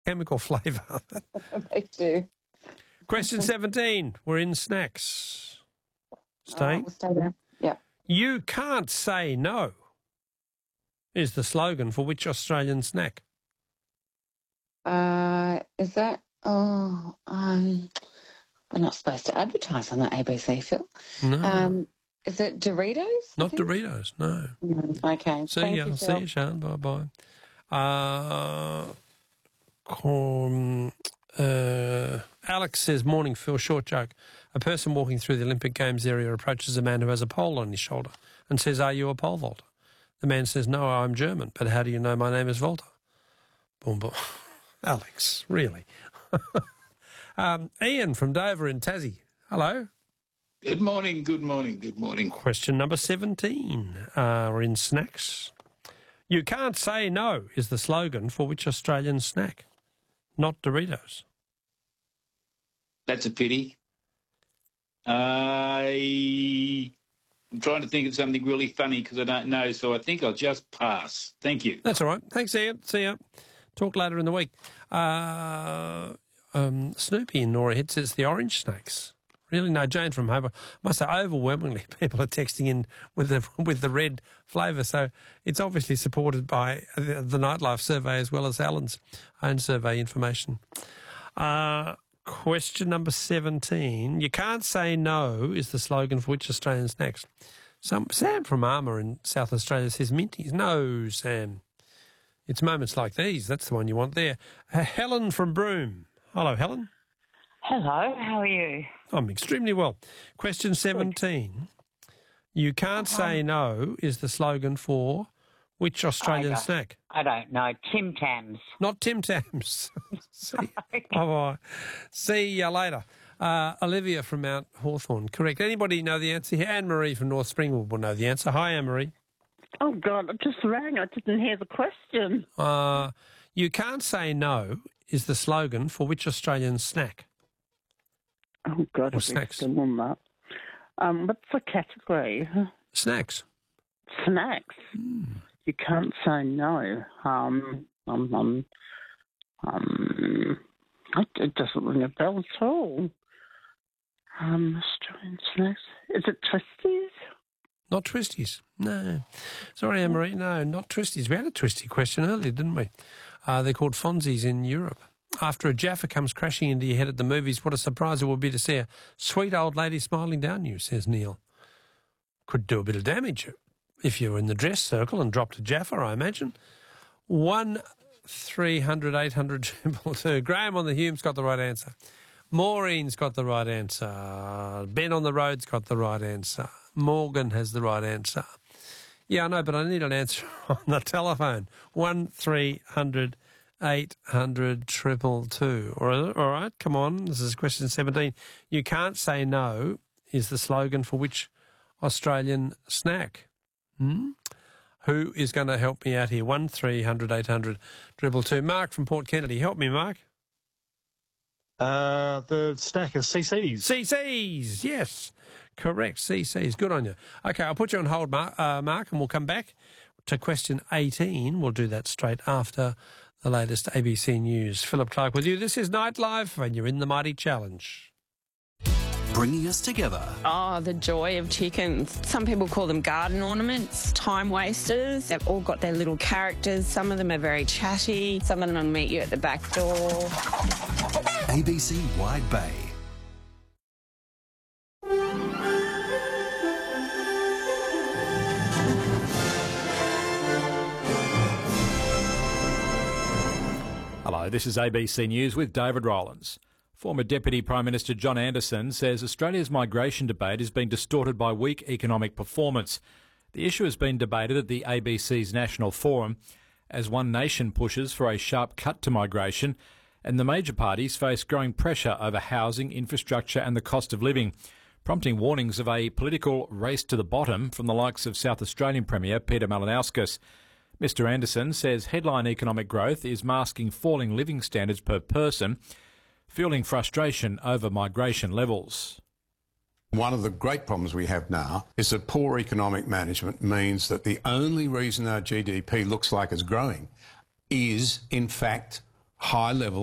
chemical flavour. They do. Question 17. We're in snacks. Staying? We'll stay there. Yeah. You can't say no is the slogan for which Australian snack? Is that... we're not supposed to advertise on the ABC, Phil. No. Is it Doritos? Not Doritos, no. Okay. See you, Sean. Bye-bye. Alex says, morning, Phil, short joke. A person walking through the Olympic Games area approaches a man who has a pole on his shoulder and says, are you a pole vaulter? The man says, no, I'm German, but how do you know my name is Volta? Boom, boom. Alex, really? Ian from Dover in Tassie. Hello. Good morning, good morning, good morning. Question number 17. We're in snacks. You can't say no is the slogan for which Australian snack? Not Doritos. That's a pity. I'm trying to think of something really funny because I don't know, so I think I'll just pass. Thank you. That's all right. Thanks, Ian. See ya. Talk later in the week. Snoopy in Nora Head says the orange snacks. Really? No, Jane from Homer. I must say, overwhelmingly, people are texting in with the red flavour, so it's obviously supported by the Nightlife survey as well as Alan's own survey information. Question number 17. You can't say no is the slogan for which Australian snacks? Sam from Armour in South Australia says Minties. No, Sam. It's moments like these. That's the one you want there. Helen from Broome. Hello, Helen. Hello, how are you? I'm extremely well. Question 17. You can't say no is the slogan for which Australian snack? I don't know. Tim Tams. Not Tim Tams. Bye-bye. See you later. Olivia from Mount Hawthorn. Correct. Anybody know the answer here? Anne-Marie from North Springwood will know the answer. Hi, Anne-Marie. Oh, God, I just rang. I didn't hear the question. You can't say no is the slogan for which Australian snack? Oh, God, or snacks. Still on that. What's the category? Snacks. Snacks. You can't say no. It doesn't ring a bell at all. Australian snacks. Is it Twisties? Not Twisties. No. Sorry, Anne-Marie. No, not Twisties. We had a Twistie question earlier, didn't we? They're called Fonzies in Europe. After a Jaffa comes crashing into your head at the movies, what a surprise it would be to see a sweet old lady smiling down you, says Neil. Could do a bit of damage if you were in the dress circle and dropped a Jaffa, I imagine. 1-300-800-222. Graham on the Hume's got the right answer. Maureen's got the right answer. Ben on the Road's got the right answer. Morgan has the right answer. Yeah, I know, but I need an answer on the telephone. 1-300-800-222. All right, come on. This is question 17. You can't say no is the slogan for which Australian snack? Who is going to help me out here? 1-300-800-222. Mark from Port Kennedy. Help me, Mark. The snack is CC's. CC's, yes. Correct, CC's. Good on you. Okay, I'll put you on hold, Mark, and we'll come back to question 18. We'll do that straight after the latest ABC News. Philip Clark with you. This is Nightlife, and you're in the Mighty Challenge. Bringing us together. Oh, the joy of chickens. Some people call them garden ornaments, time wasters. They've all got their little characters. Some of them are very chatty. Some of them will meet you at the back door. ABC Wide Bay. Hello, this is ABC News with David Rowlands. Former Deputy Prime Minister John Anderson says Australia's migration debate has been distorted by weak economic performance. The issue has been debated at the ABC's National Forum as One Nation pushes for a sharp cut to migration, and the major parties face growing pressure over housing, infrastructure and the cost of living, prompting warnings of a political race to the bottom from the likes of South Australian Premier Peter Malinauskas. Mr Anderson says headline economic growth is masking falling living standards per person, fueling frustration over migration levels. One of the great problems we have now is that poor economic management means that the only reason our GDP looks like it's growing is, in fact, high level